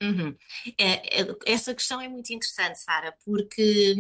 Uhum. Essa questão é muito interessante, Sara, porque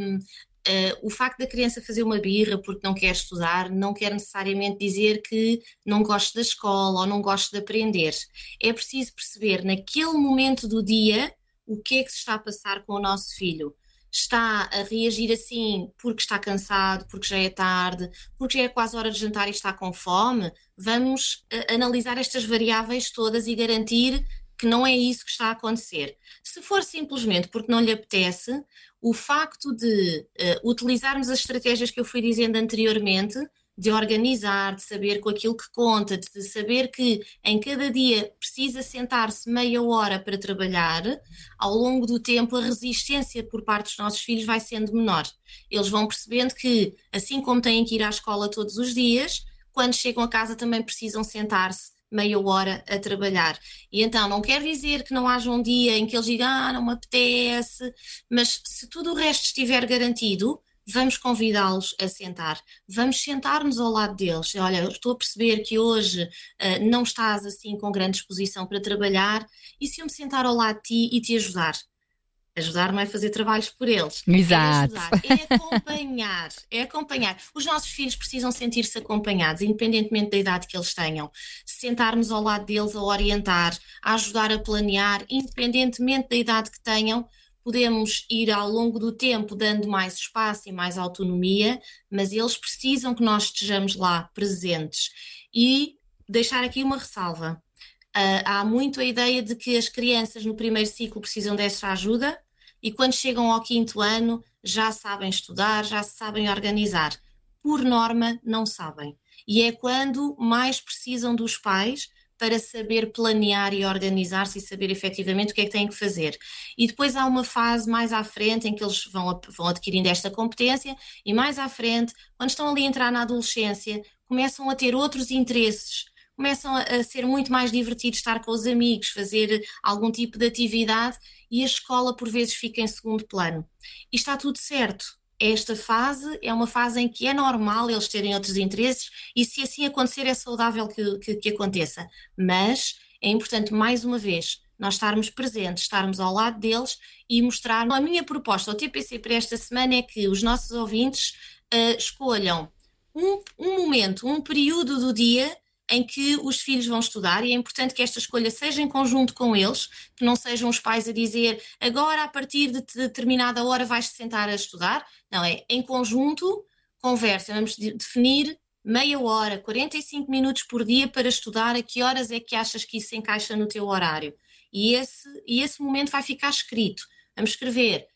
o facto da criança fazer uma birra porque não quer estudar não quer necessariamente dizer que não goste da escola ou não goste de aprender. É preciso perceber naquele momento do dia o que é que se está a passar com o nosso filho. Está a reagir assim porque está cansado, porque já é tarde, porque já é quase hora de jantar e está com fome? Vamos analisar estas variáveis todas e garantir que não é isso que está a acontecer. Se for simplesmente porque não lhe apetece, o facto de utilizarmos as estratégias que eu fui dizendo anteriormente, de organizar, de saber com aquilo que conta, de saber que em cada dia precisa sentar-se meia hora para trabalhar, ao longo do tempo a resistência por parte dos nossos filhos vai sendo menor. Eles vão percebendo que, assim como têm que ir à escola todos os dias, quando chegam a casa também precisam sentar-se meia hora a trabalhar. E então não quer dizer que não haja um dia em que eles digam, não me apetece, mas se tudo o resto estiver garantido, vamos convidá-los a sentar. Vamos sentar-nos ao lado deles. Olha, eu estou a perceber que hoje não estás assim com grande disposição para trabalhar, e se eu me sentar ao lado de ti e te ajudar? Ajudar não é fazer trabalhos por eles, é Exato. ajudar, é acompanhar, é acompanhar. Os nossos filhos precisam sentir-se acompanhados, independentemente da idade que eles tenham. Sentarmos ao lado deles a orientar, a ajudar a planear, independentemente da idade que tenham, podemos ir ao longo do tempo dando mais espaço e mais autonomia, mas eles precisam que nós estejamos lá presentes. E deixar aqui uma ressalva. Há muito a ideia de que as crianças no primeiro ciclo precisam dessa ajuda e quando chegam ao quinto ano já sabem estudar, já se sabem organizar. Por norma, não sabem. E é quando mais precisam dos pais para saber planear e organizar-se e saber efetivamente o que é que têm que fazer. E depois há uma fase mais à frente em que eles vão adquirindo esta competência e mais à frente, quando estão ali a entrar na adolescência, começam a ter outros interesses, começam a ser muito mais divertidos estar com os amigos, fazer algum tipo de atividade e a escola por vezes fica em segundo plano. E está tudo certo. Esta fase é uma fase em que é normal eles terem outros interesses e se assim acontecer é saudável que aconteça. Mas é importante, mais uma vez, nós estarmos presentes, estarmos ao lado deles e mostrar. A minha proposta ao TPC para esta semana é que os nossos ouvintes escolham um momento, um período do dia em que os filhos vão estudar e é importante que esta escolha seja em conjunto com eles, que não sejam os pais a dizer agora a partir de determinada hora vais-te sentar a estudar. Não, é em conjunto, conversa, vamos definir meia hora, 45 minutos por dia para estudar, a que horas é que achas que isso se encaixa no teu horário? E esse momento vai ficar escrito. Vamos escrever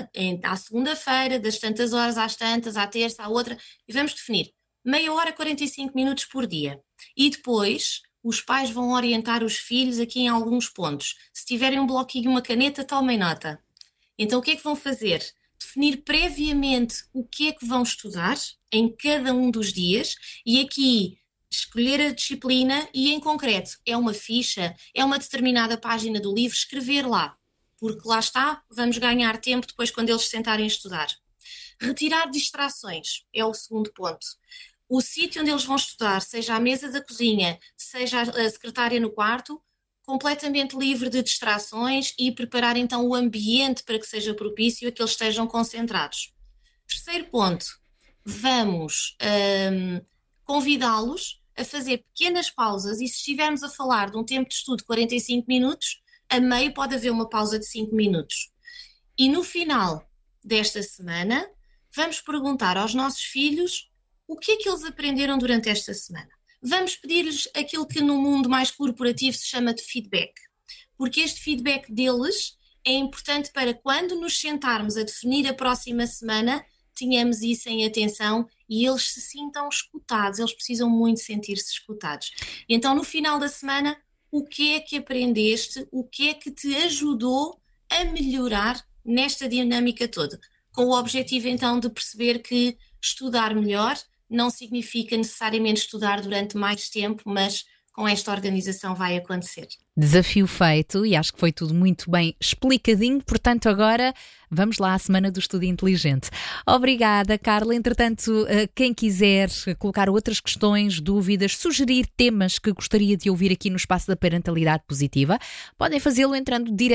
à segunda-feira, das tantas horas às tantas, à terça, à outra, e vamos definir meia hora, 45 minutos por dia. E depois os pais vão orientar os filhos aqui em alguns pontos. Se tiverem um bloquinho e uma caneta, tomem nota. Então o que é que vão fazer? Definir previamente o que é que vão estudar em cada um dos dias e aqui escolher a disciplina e em concreto é uma ficha, é uma determinada página do livro, escrever lá. Porque lá está, vamos ganhar tempo depois quando eles se sentarem a estudar. Retirar distrações é o segundo ponto. O sítio onde eles vão estudar, seja a mesa da cozinha, seja a secretária no quarto, completamente livre de distrações e preparar então o ambiente para que seja propício a que eles estejam concentrados. Terceiro ponto, vamos convidá-los a fazer pequenas pausas e se estivermos a falar de um tempo de estudo de 45 minutos, a meio pode haver uma pausa de 5 minutos. E no final desta semana, vamos perguntar aos nossos filhos o que é que eles aprenderam durante esta semana. Vamos pedir-lhes aquilo que no mundo mais corporativo se chama de feedback, porque este feedback deles é importante para quando nos sentarmos a definir a próxima semana, tenhamos isso em atenção e eles se sintam escutados, eles precisam muito sentir-se escutados. Então no final da semana, o que é que aprendeste, o que é que te ajudou a melhorar nesta dinâmica toda? Com o objetivo então de perceber que estudar melhor não significa necessariamente estudar durante mais tempo, mas com esta organização vai acontecer. Desafio feito e acho que foi tudo muito bem explicadinho, portanto agora vamos lá à Semana do Estudo Inteligente. Obrigada, Carla. Entretanto, quem quiser colocar outras questões, dúvidas, sugerir temas que gostaria de ouvir aqui no Espaço da Parentalidade Positiva, podem fazê-lo entrando diretamente